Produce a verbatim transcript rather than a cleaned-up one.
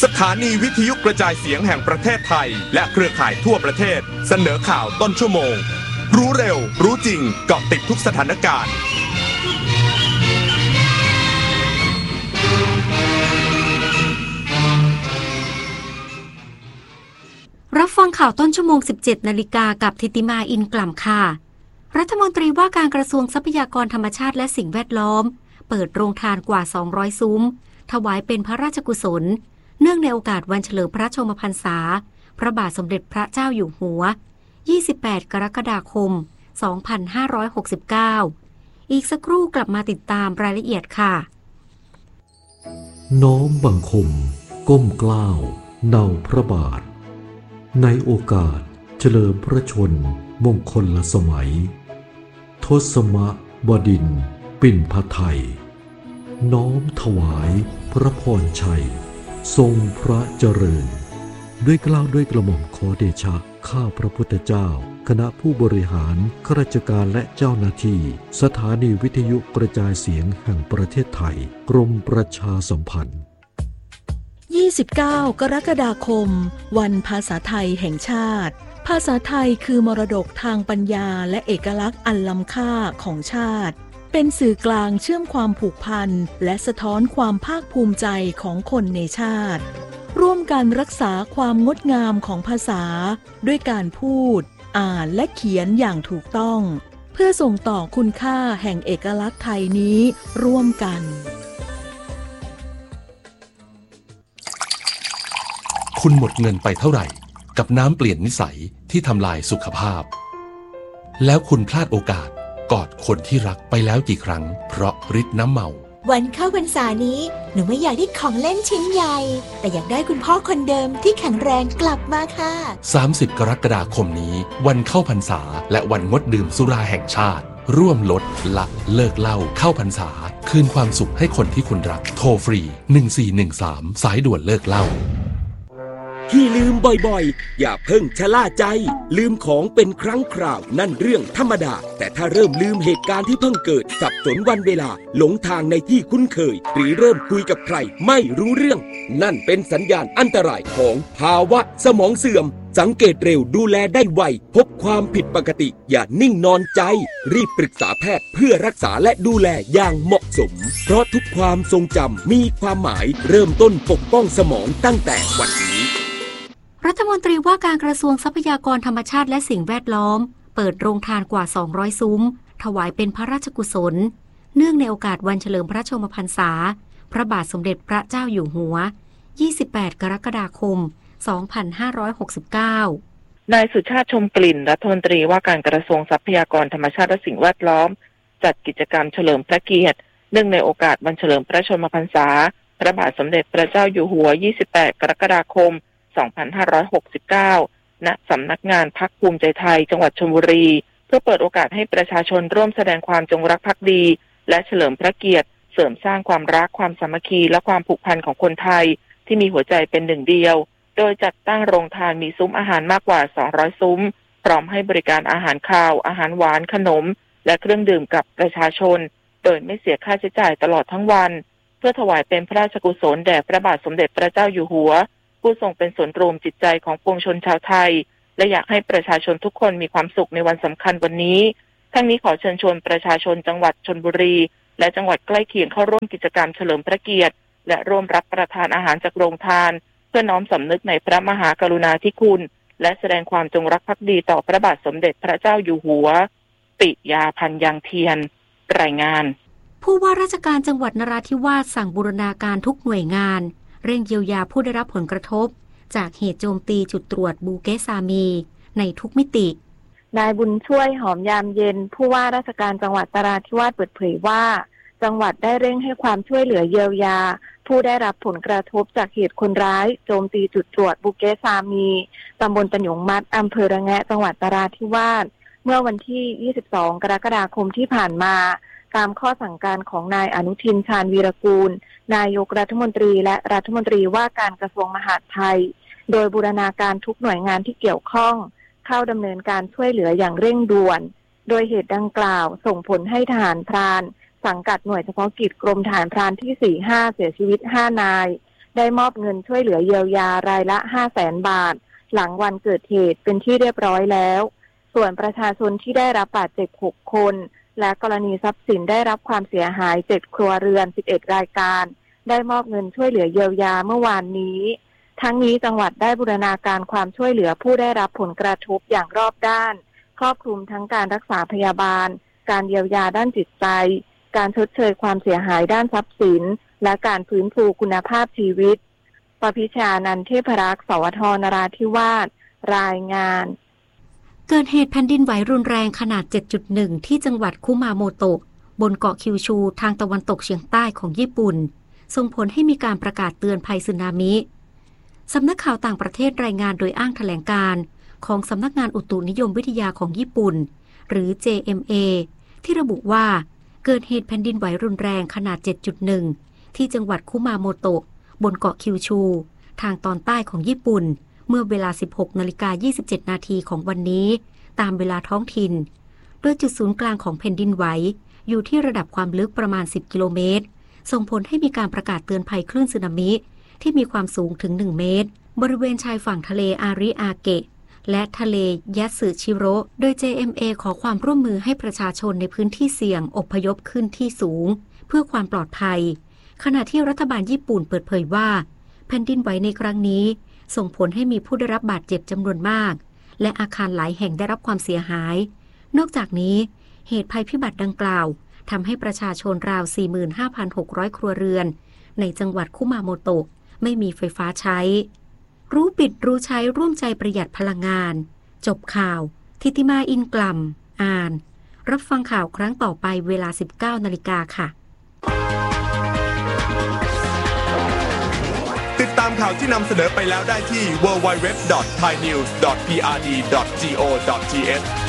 สถานีวิทยุกระจายเสียงแห่งประเทศไทยและเครือข่ายทั่วประเทศเสนอข่าวต้นชั่วโมงรู้เร็วรู้จริงเกาะติดทุกสถานการณ์รับฟังข่าวต้นชั่วโมง สิบเจ็ด นาฬิกากับธิติมาอินกล่ำค่ะรัฐมนตรีว่าการกระทรวงทรัพยากรธรรมชาติและสิ่งแวดล้อมเปิดโรงทานกว่าสองร้อยซุ้มถวายเป็นพระราชกุศลเนื่องในโอกาสวันเฉลิมพระชนมพรรษาพระบาทสมเด็จพระเจ้าอยู่หัวยี่สิบแปดกรกฎาคมสองพันห้าร้อยหกสิบเก้าอีกสักครู่กลับมาติดตามรายละเอียดค่ะน้อมบังคมก้มเกล้าเนาพระบาทในโอกาสเฉลิมพระชนมงคลสมัยทศมบดินทร์ปิ่นพไทยน้อมถวายพระพรชัยทรงพระเจริญด้วยเกล้าด้วยกระหม่อมขอเดชะข้าพระพุทธเจ้าคณะผู้บริหารข้าราชการและเจ้าหน้าที่สถานีวิทยุกระจายเสียงแห่งประเทศไทยกรมประชาสัมพันธ์ยี่สิบเก้ากรกฎาคมวันภาษาไทยแห่งชาติภาษาไทยคือมรดกทางปัญญาและเอกลักษณ์อันล้ำค่าของชาติเป็นสื่อกลางเชื่อมความผูกพันและสะท้อนความภาคภูมิใจของคนในชาติร่วมกันรักษาความงดงามของภาษาด้วยการพูดอ่านและเขียนอย่างถูกต้องเพื่อส่งต่อคุณค่าแห่งเอกลักษณ์ไทยนี้ร่วมกันคุณหมดเงินไปเท่าไหร่กับน้ำเปลี่ยนนิสัยที่ทำลายสุขภาพแล้วคุณพลาดโอกาสกอดคนที่รักไปแล้วกี่ครั้งเพราะฤทธิ์น้ำเมาวันเข้าพรรษานี้หนูไม่อยากได้ของเล่นชิ้นใหญ่แต่อยากได้คุณพ่อคนเดิมที่แข็งแรงกลับมาค่ะสามสิบกรกฎาคมนี้วันเข้าพรรษาและวันงดดื่มสุราแห่งชาติร่วมลดละเลิกเหล้าเข้าพรรษาคืนความสุขให้คนที่คุณรักโทรฟรีหนึ่งสี่หนึ่งสามสายด่วนเลิกเหล้าที่ลืมบ่อยๆอย่าเพิ่งชะล่าใจลืมของเป็นครั้งคราวนั่นเรื่องธรรมดาแต่ถ้าเริ่มลืมเหตุการณ์ที่เพิ่งเกิดสับสนวันเวลาหลงทางในที่คุ้นเคยหรือเริ่มคุยกับใครไม่รู้เรื่องนั่นเป็นสัญญาณอันตรายของภาวะสมองเสื่อมสังเกตเร็วดูแลได้ไวพบความผิดปกติอย่านิ่งนอนใจรีบปรึกษาแพทย์เพื่อรักษาและดูแลอย่างเหมาะสมเพราะทุกความทรงจำมีความหมายเริ่มต้นปกป้องสมองตั้งแต่วันนี้รัฐมนตรีว่าการกระทรวงทรัพยากรธรรมชาติและสิ่งแวดล้อมเปิดโรงทานกว่าสองร้อยซุ้มถวายเป็นพระราชกุศลเนื่องในโอกาสวันเฉลิมพระชนมพรรษาพระบาทสมเด็จพระเจ้าอยู่หัวยี่สิบแปดกรกฎาคมสองพันห้าร้อยหกสิบเก้านายสุชาติชมกลิ่นรัฐมนตรีว่าการกระทรวงทรัพยากรธรรมชาติและสิ่งแวดล้อมจัดกิจกรรมเฉลิมพระเกียรติเนื่องในโอกาสวันเฉลิมพระชนมพรรษาพระบาทสมเด็จพระเจ้าอยู่หัวยี่สิบแปดกรกฎาคมสองพันห้าร้อยหกสิบเก้า ณ สำนักงานพรรคภูมิใจไทยจังหวัดชลบุรีเพื่อเปิดโอกาสให้ประชาชนร่วมแสดงความจงรักภักดีและเฉลิมพระเกียรติเสริมสร้างความรักความสามัคคีและความผูกพันของคนไทยที่มีหัวใจเป็นหนึ่งเดียวโดยจัดตั้งโรงทานมีซุ้มอาหารมากกว่าสองร้อยซุ้มพร้อมให้บริการอาหารคาวอาหารหวานขนมและเครื่องดื่มกับประชาชนโดยไม่เสียค่าใช้จ่ายตลอดทั้งวันเพื่อถวายเป็นพระราชกุศลแด่พระบาทสมเด็จพระเจ้าอยู่หัวผู้ทรงเป็นศูนย์รวมจิตใจของปวงชนชาวไทยและอยากให้ประชาชนทุกคนมีความสุขในวันสำคัญวันนี้ทั้งนี้ขอเชิญชวนประชาชนจังหวัดชลบุรีและจังหวัดใกล้เคียงเข้าร่วมกิจกรรมเฉลิมพระเกียรติและร่วมรับประทานอาหารจากโรงทานเพื่อน้อมสำนึกในพระมหากรุณาธิคุณและแสดงความจงรักภักดีต่อพระบาทสมเด็จพระเจ้าอยู่หัวปิยาพันธ์ยังเทียนรายงานผู้ว่าราชการจังหวัดนราธิวาสสั่งบูรณาการทุกหน่วยงานเร่งเยียวยาผู้ได้รับผลกระทบจากเหตุโจมตีจุดตรวจบูเกซามีในทุกมิตินายบุญช่วยหอมยามเย็นผู้ว่าราชการจังหวัดนราธิวาสเปิดเผยว่าจังหวัดได้เร่งให้ความช่วยเหลือเยียวยาผู้ได้รับผลกระทบจากเหตุคนร้ายโจมตีจุดตรวจบูเกซามีตำบลตะหยงมัดอำเภอระแงะจังหวัดนราธิวาสเมื่อวันที่ยี่สิบสองกรกฎาคมที่ผ่านมาตามข้อสั่งการของนายอนุทินชาญวีรกูลนายกรัฐมนตรีและรัฐมนตรีว่าการกระทรวงมหาดไทยโดยบูรณาการทุกหน่วยงานที่เกี่ยวข้องเข้าดำเนินการช่วยเหลืออย่างเร่งด่วนโดยเหตุดังกล่าวส่งผลให้ทหารพรานสังกัดหน่วยเฉพาะกิจกรมทหารพรานที่ สี่ ห้า เสียชีวิตห้านายได้มอบเงินช่วยเหลือเยียวยารายละ ห้าแสน บาทหลังวันเกิดเหตุเป็นที่เรียบร้อยแล้วส่วนประชาชนที่ได้รับบาดเจ็บหกคนและกรณีทรัพย์สินได้รับความเสียหายเจ็ดครัวเรือนสิบเอ็ดรายการได้มอบเงินช่วยเหลือเยียวยาเมื่อวานนี้ทั้งนี้จังหวัดได้บูรณาการความช่วยเหลือผู้ได้รับผลกระทบอย่างรอบด้านครอบคลุมทั้งการรักษาพยาบาลการเยียวยาด้านจิตใจการชดเชยความเสียหายด้านทรัพย์สินและการฟื้นฟูคุณภาพชีวิตปพิชานันท์เทพรักษ์ สวท นราธิวาสรายงานเกิดเหตุแผ่นดินไหวรุนแรงขนาด เจ็ดจุดหนึ่ง ที่จังหวัดคุมาโมโตะบนเกาะคิวชูทางตะวันตกเฉียงใต้ของญี่ปุ่นส่งผลให้มีการประกาศเตือนภัยสึนามิสำนักข่าวต่างประเทศรายงานโดยอ้างแถลงการณ์ของสำนักงานอุตุนิยมวิทยาของญี่ปุ่นหรือ เจ เอ็ม เอ ที่ระบุว่าเกิดเหตุแผ่นดินไหวรุนแรงขนาด เจ็ดจุดหนึ่ง ที่จังหวัดคุมาโมโตะบนเกาะคิวชูทางตอนใต้ของญี่ปุ่นเมื่อเวลา สิบหกนาฬิกายี่สิบเจ็ด นาทีของวันนี้ตามเวลาท้องถิ่นโดยจุดศูนย์กลางของแผ่นดินไหวอยู่ที่ระดับความลึกประมาณสิบกิโลเมตรส่งผลให้มีการประกาศเตือนภัยคลื่นสึนามิที่มีความสูงถึงหนึ่งเมตรบริเวณชายฝั่งทะเลอาริอาเกะและทะเลยาสึชิโร่โดย เจ เอ็ม เอ ขอความร่วมมือให้ประชาชนในพื้นที่เสี่ยงอพยพขึ้นที่สูงเพื่อความปลอดภัยขณะที่รัฐบาลญี่ปุ่นเปิดเผยว่าแผ่นดินไหวในครั้งนี้ส่งผลให้มีผู้ได้รับบาดเจ็บจำนวนมากและอาคารหลายแห่งได้รับความเสียหายนอกจากนี้เหตุภัยพิบัติดังกล่าวทำให้ประชาชนราว สี่หมื่นห้าพันหกร้อย ครัวเรือนในจังหวัดคุมาโมโตะไม่มีไฟฟ้าใช้รู้ปิดรู้ใช้ร่วมใจประหยัดพลังงานจบข่าวทิติมาอินกลัมอ่านรับฟังข่าวครั้งต่อไปเวลา สิบเก้านาฬิกาค่ะติดตามข่าวที่นำเสนอไปแล้วได้ที่ ดับเบิลยู ดับเบิลยู ดับเบิลยู ดอท ไทยนิวส์ ดอท พี อาร์ ดี ดอท จี โอ ดอท ที เอช